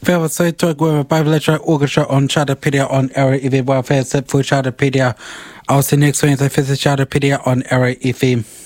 Fair so to go Bible lecture orchestra on Chadapedia on Error EV Welfare set for Chadapedia. I'll see next Wednesday for Chadapedia on Error EV.